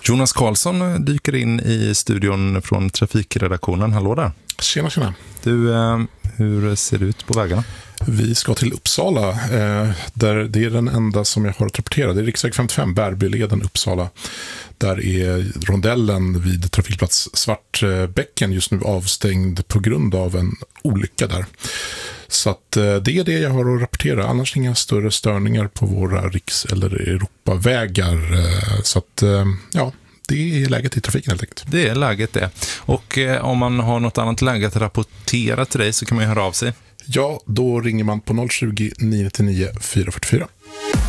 Jonas Karlsson dyker in i studion från trafikredaktionen. Hallå där. Tjena. Du, hur ser det ut på vägarna? Vi ska till Uppsala, där det är den enda som jag har att rapportera. Det är riksväg 55, Bärbyleden, Uppsala. Där är rondellen vid trafikplats Svartbäcken just nu avstängd på grund av en olycka där. Så att det är det jag har att rapportera. Annars inga större störningar på våra riks- eller Europavägar. Så att, ja, det är läget i trafiken helt enkelt. Det är läget det. Och om man har något annat läge att rapportera till dig så kan man ju höra av sig. Ja, då ringer man på 020 999 444.